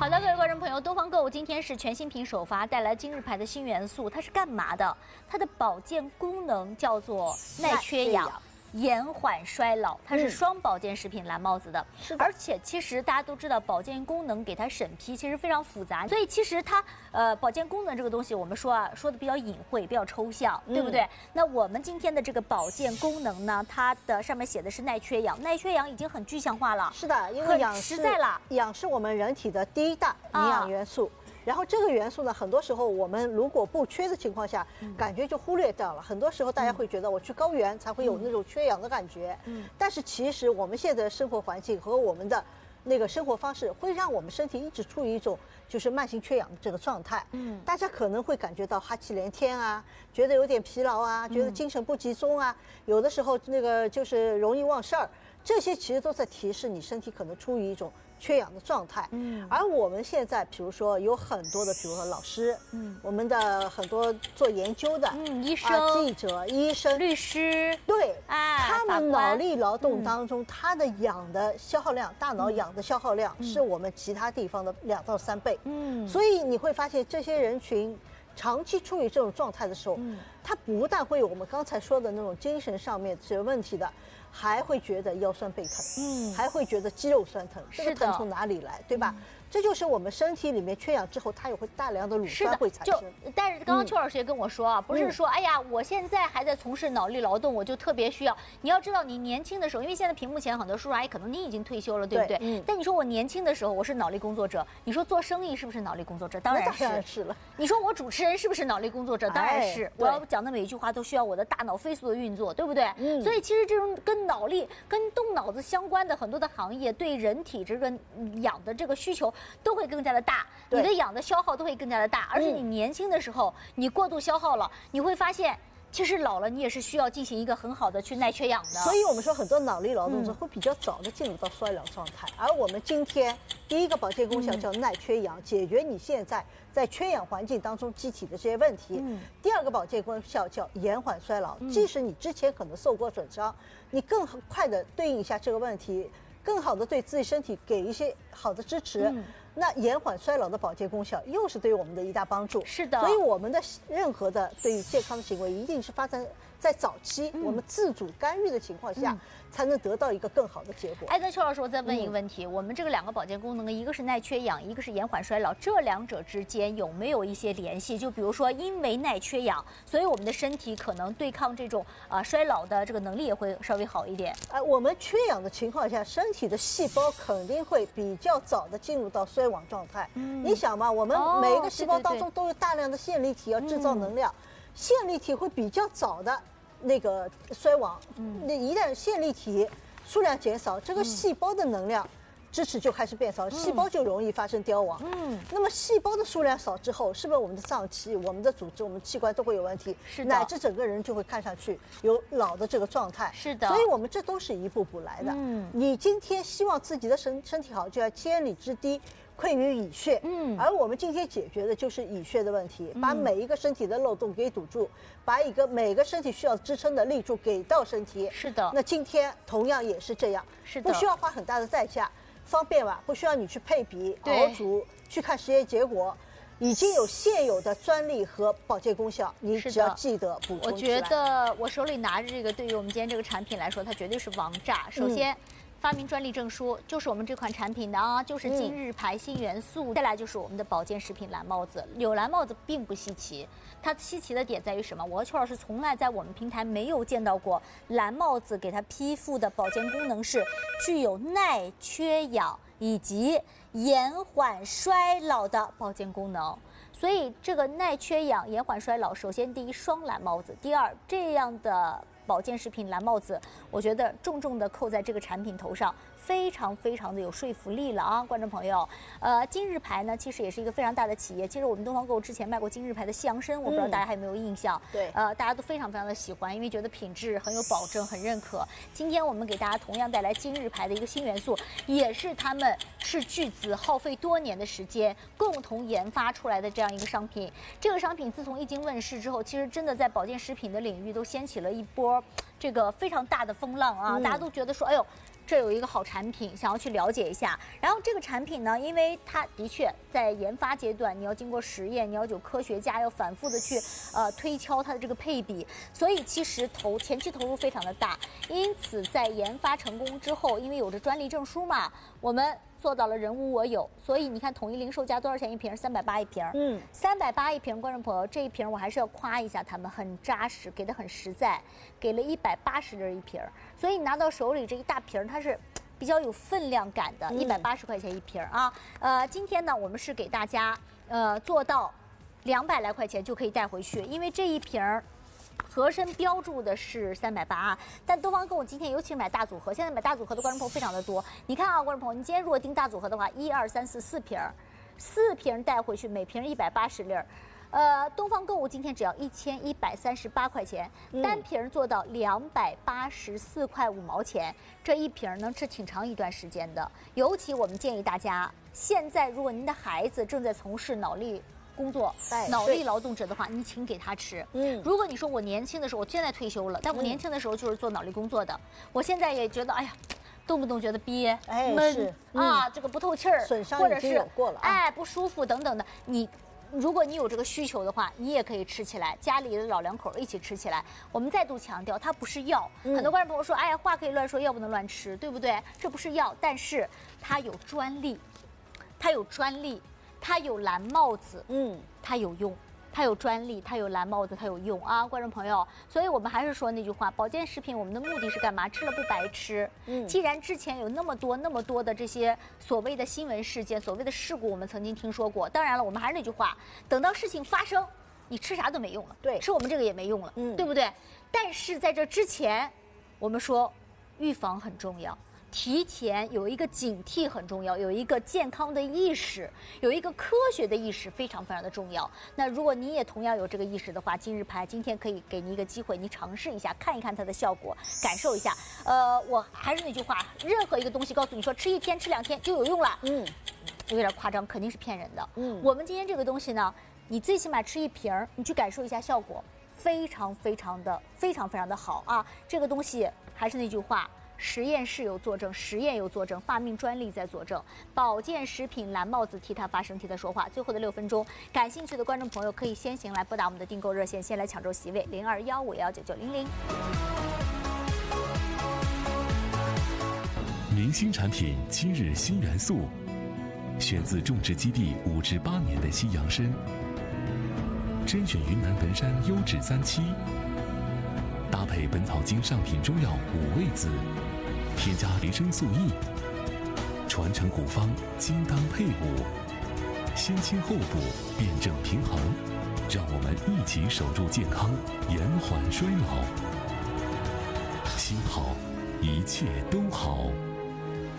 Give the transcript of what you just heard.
好的，各位观众朋友，东方购物今天是全新品首发，带来今日牌的新元素，它是干嘛的？它的保健功能叫做耐缺氧。延缓衰老，它是双保健食品蓝帽子的，而且其实大家都知道，保健功能给它审批其实非常复杂，所以其实它保健功能这个东西，我们说的比较隐晦，比较抽象，对不对？那我们今天的这个保健功能呢，它的上面写的是耐缺氧，耐缺氧已经很具象化了， 是的，因为氧实在了， 氧是我们人体的第一大营养元素。然后这个元素呢，很多时候我们如果不缺的情况下，感觉就忽略掉了。很多时候大家会觉得我去高原才会有那种缺氧的感觉，但是其实我们现在的生活环境和我们的那个生活方式，会让我们身体一直处于一种就是慢性缺氧的这个状态。大家可能会感觉到哈气连天啊，觉得有点疲劳啊，觉得精神不集中啊，有的时候那个就是容易忘事儿，这些其实都在提示你身体可能处于一种缺氧的状态。而我们现在比如说有很多的，比如说老师，我们的很多做研究的， 医生、 记者、医生、 律师， 对，他们脑力劳动当中，他的氧的消耗量，大脑氧的消耗量是我们其他地方的2到3倍。所以你会发现这些人群长期处于这种状态的时候，他不但会有我们刚才说的那种精神上面这些问题的，还会觉得腰酸背疼，还会觉得肌肉酸疼，这个疼从哪里来，对吧？这就是我们身体里面缺氧之后，它也会大量的乳酸会产生。 但是刚刚邱老师也跟我说啊，不是说哎呀，我现在还在从事脑力劳动，我就特别需要。你要知道，你年轻的时候，因为现在屏幕前很多叔叔阿姨可能你已经退休了，对不对？但你说我年轻的时候我是脑力工作者，你说做生意是不是脑力工作者？当然是了。 你说我主持人是不是脑力工作者？当然是。我要讲的每一句话都需要我的大脑飞速的运作，对不对？所以其实这种跟脑力、跟动脑子相关的很多的行业，对人体这个氧的这个需求都会更加的大，你的氧的消耗都会更加的大，而且你年轻的时候你过度消耗了，你会发现其实老了你也是需要进行一个很好的去耐缺氧的。 所以我们说很多脑力劳动者会比较早的进入到衰老状态，而我们今天第一个保健功效叫耐缺氧，解决你现在在缺氧环境当中机体的这些问题。第二个保健功效叫延缓衰老，即使你之前可能受过损伤，你更快的对应一下这个问题，更好的对自己身体给一些好的支持。那延缓衰老的保健功效又是对我们的一大帮助。 是的， 所以我们的任何的对于健康的行为，一定是发生在早期，我们自主干预的情况下，才能得到一个更好的结果。 哎，那邱老师，我再问一个问题，我们这个2个保健功能，一个是耐缺氧，一个是延缓衰老，这2者之间有没有一些联系？就比如说，因为耐缺氧，所以我们的身体可能对抗这种衰老的这个能力也会稍微好一点。 我们缺氧的情况下，身体的细胞肯定会比较早的进入到衰亡状态。你想嘛，我们每一个细胞当中都有大量的线粒体要制造能量，线粒体会比较早的那个衰亡。那一旦线粒体数量减少，这个细胞的能量支持就开始变少，细胞就容易发生凋亡。那么细胞的数量少之后，是不是我们的脏器、我们的组织、我们器官都会有问题？ 是的， 乃至整个人就会看上去有老的这个状态。 是的， 所以我们这都是一步步来的。你今天希望自己的身体好，就要千里之堤溃于蚁穴。而我们今天解决的就是蚁穴的问题，把每一个身体的漏洞给堵住，把每个身体需要支撑的力柱给到身体。 是的， 那今天同样也是这样， 是的， 不需要花很大的代价，方便吧？不需要你去配比、熬煮、去看实验结果。已经有现有的专利和保健功效，你只要记得补充起来。 我觉得我手里拿着这个，对于我们今天这个产品来说，它绝对是王炸。首先，发明专利证书就是我们这款产品的啊，就是今日牌新元素。再来就是我们的保健食品蓝帽子，有蓝帽子并不稀奇，它稀奇的点在于什么？我和邱老师从来在我们平台没有见到过蓝帽子给它批复的保健功能是具有耐缺氧以及延缓衰老的保健功能。所以这个耐缺氧、延缓衰老，首先第一双蓝帽子，第二这样的保健食品蓝帽子，我觉得重重的扣在这个产品头上，非常非常的有说服力了啊，观众朋友。今日牌呢，其实也是一个非常大的企业。其实我们东方购物之前卖过今日牌的西洋参，我不知道大家还有没有印象？ 对， 大家都非常非常的喜欢，因为觉得品质很有保证，很认可。今天我们给大家同样带来今日牌的一个新元素，也是他们斥巨资耗费多年的时间共同研发出来的这样一个商品。这个商品自从一经问世之后，其实真的在保健食品的领域都掀起了一波这个非常大的风浪啊！大家都觉得说，哎呦。 这有一个好产品，想要去了解一下。然后这个产品呢，因为它的确在研发阶段，你要经过实验，你要有科学家要反复的去推敲它的这个配比，所以其实前期投入非常的大。因此在研发成功之后，因为有着专利证书嘛，我们做到了人无我有，所以你看统一零售价多少钱一瓶？380一瓶。380一瓶，观众朋友，这一瓶我还是要夸一下他们，很扎实，给的很实在，给了180粒一瓶，所以你拿到手里这一大瓶，它是比较有分量感的，180块钱一瓶啊。今天呢，我们是给大家做到200来块钱就可以带回去，因为这一瓶盒身标注的是380啊，但东方购物今天尤其是买大组合，现在买大组合的观众朋友非常的多。你看啊，观众朋友，你今天如果订大组合的话，1、2、3、4瓶，4瓶带回去，每瓶180粒。东方购物今天只要1138块钱，单瓶做到284块5毛钱，这一瓶能吃挺长一段时间的。尤其我们建议大家，现在如果您的孩子正在从事脑力工作、脑力劳动者的话，你请给他吃。如果你说我年轻的时候，我现在退休了，但我年轻的时候就是做脑力工作的，我现在也觉得，哎呀。动不动觉得憋、闷啊，这个不透气儿，或者是不舒服等等的。如果你有这个需求的话，你也可以吃起来，家里的老两口一起吃起来。我们再度强调，它不是药。很多观众朋友说，哎呀，话可以乱说，药不能乱吃，对不对？这不是药，但是它有专利，它有蓝帽子，它有用。它有专利，它有蓝帽子，它有用啊，观众朋友。所以我们还是说那句话，保健食品我们的目的是干嘛？吃了不白吃。既然之前有那么多的这些所谓的新闻事件、所谓的事故，我们曾经听说过。当然了，我们还是那句话，等到事情发生，你吃啥都没用了， 对， 吃我们这个也没用了，对不对？但是在这之前，我们说预防很重要。提前有一个警惕很重要，有一个健康的意识，有一个科学的意识，非常的重要。那如果你也同样有这个意识的话，今日牌今天可以给你一个机会，你尝试一下，看一看它的效果，感受一下。我还是那句话，任何一个东西告诉你说吃1天、吃2天就有用了，有点夸张，肯定是骗人的。我们今天这个东西呢，你最起码吃1瓶，你去感受一下效果，非常的好啊。这个东西还是那句话。实验室有作证，实验有作证，发明专利在作证。保健食品蓝帽子替他发声，替他说话。最后的6分钟，感兴趣的观众朋友可以先行来拨打我们的订购热线，先来抢购席位0215119900。 明星产品今日新元素，选自种植基地5至8年的西洋参，甄选云南文山优质3期，搭配《本草经》上品中药5味子，添加维生素 E， 传承古方，精当配伍，先清后补，辩证平衡，让我们一起守住健康，延缓衰老。心好，一切都好。